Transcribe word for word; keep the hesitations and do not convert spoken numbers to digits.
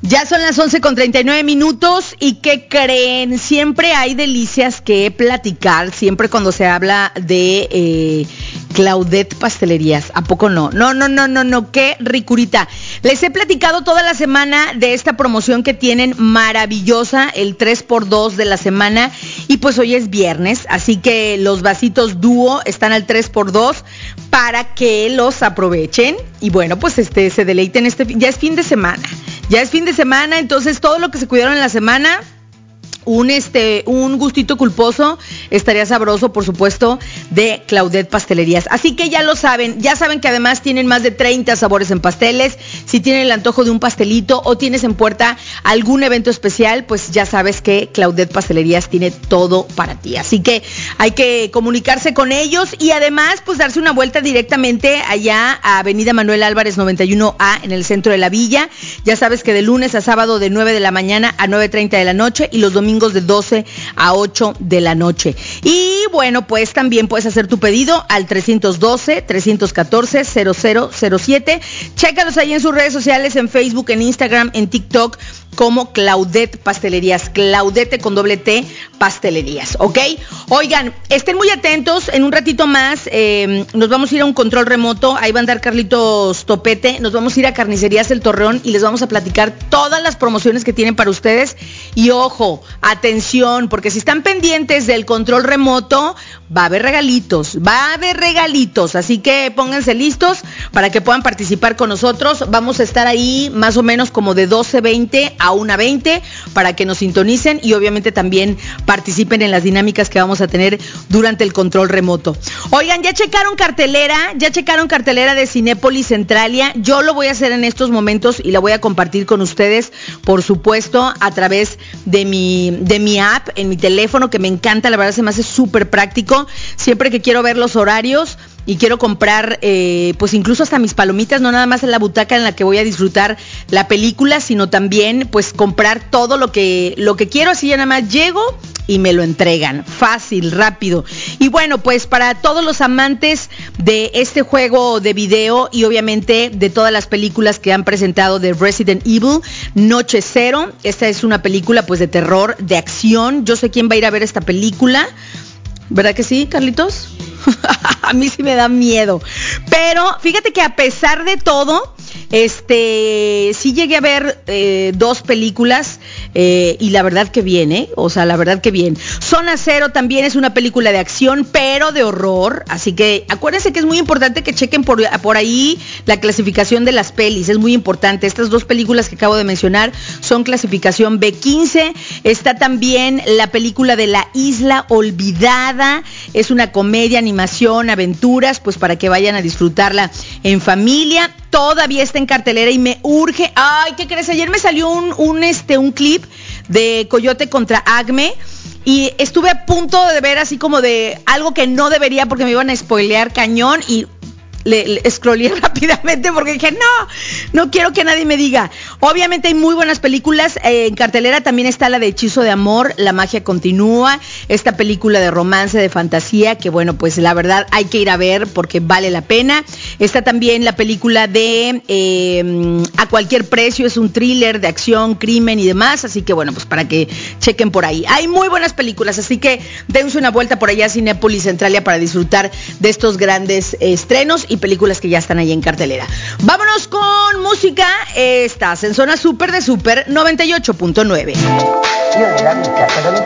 Ya son las once con treinta y nueve minutos y ¿qué creen? Siempre hay delicias que platicar, siempre cuando se habla de eh, Claudette Pastelerías. ¿A poco no? No, no, no, no, no, qué ricurita. Les he platicado toda la semana de esta promoción que tienen maravillosa, el tres por dos de la semana, y pues hoy es viernes, así que los vasitos dúo están al tres por dos para que los aprovechen y bueno, pues este se deleiten. Este ya es fin de semana. Ya es fin de semana, entonces todo lo que se cuidaron en la semana, un este un gustito culposo estaría sabroso, por supuesto, de Claudette Pastelerías. Así que ya lo saben, ya saben que además tienen más de treinta sabores en pasteles. Si tienen el antojo de un pastelito o tienes en puerta algún evento especial, pues ya sabes que Claudette Pastelerías tiene todo para ti. Así que hay que comunicarse con ellos y además pues darse una vuelta directamente allá a Avenida Manuel Álvarez noventa y uno A en el centro de la villa. Ya sabes que de lunes a sábado de nueve de la mañana a nueve treinta de la noche y los domingos de doce a ocho de la noche. Y bueno, pues también puedes hacer tu pedido al trescientos doce, trescientos catorce, cero cero cero siete. Chécalos ahí en sus redes sociales, en Facebook, en Instagram, en TikTok, como Claudette Pastelerías. Claudette con doble T, Pastelerías, ¿ok? Oigan, estén muy atentos, en un ratito más eh, nos vamos a ir a un control remoto, ahí va a andar Carlitos Topete, nos vamos a ir a Carnicerías El Torreón y les vamos a platicar todas las promociones que tienen para ustedes. Y ojo, atención, porque si están pendientes del control remoto, va a haber regalitos, va a haber regalitos, así que pónganse listos para que puedan participar con nosotros. Vamos a estar ahí más o menos como de doce veinte a una veinte para que nos sintonicen y obviamente también participen en las dinámicas que vamos a tener durante el control remoto. Oigan, ya checaron cartelera, ya checaron cartelera de Cinépolis Centralia. Yo lo voy a hacer en estos momentos y la voy a compartir con ustedes, por supuesto, a través de mi, de mi app, en mi teléfono, que me encanta, la verdad se me hace súper práctico. Siempre que quiero ver los horarios y quiero comprar, eh, pues incluso hasta mis palomitas, no nada más en la butaca en la que voy a disfrutar la película, sino también pues comprar todo lo que, lo que quiero, así ya nada más llego y me lo entregan, fácil, rápido. Y bueno, pues para todos los amantes de este juego de video y obviamente de todas las películas que han presentado de Resident Evil, Noche Cero, esta es una película pues de terror, de acción. Yo sé quién va a ir a ver esta película, ¿verdad que sí, Carlitos? A mí sí me da miedo. Pero fíjate que a pesar de todo, este, sí llegué a ver eh, dos películas eh, y la verdad que bien, ¿eh? O sea, la verdad que bien. Zona Cero también es una película de acción, pero de horror. Así que acuérdense que es muy importante que chequen por, por ahí la clasificación de las pelis. Es muy importante. Estas dos películas que acabo de mencionar son clasificación B quince. Está también la película de La Isla Olvidada. Es una comedia, animación, aventuras, pues para que vayan a disfrutarla en familia. Todavía está en cartelera y me urge. Ay, ¿qué crees? Ayer me salió un, un, este, un clip de Coyote contra Acme y estuve a punto de ver así como de algo que no debería porque me iban a spoilear cañón y le, le scrollé rápidamente porque dije, no, no quiero que nadie me diga. Obviamente hay muy buenas películas, eh, en cartelera también está la de Hechizo de Amor, La Magia Continúa, esta película de romance, de fantasía, que bueno, pues la verdad hay que ir a ver porque vale la pena. Está también la película de eh, A Cualquier Precio, es un thriller de acción, crimen y demás, así que bueno, pues para que chequen por ahí. Hay muy buenas películas, así que dense una vuelta por allá a Cinépolis Centralia para disfrutar de estos grandes eh, estrenos y películas que ya están ahí en cartelera. Vámonos con música. Estás en Zona Super de Super noventa y ocho punto nueve.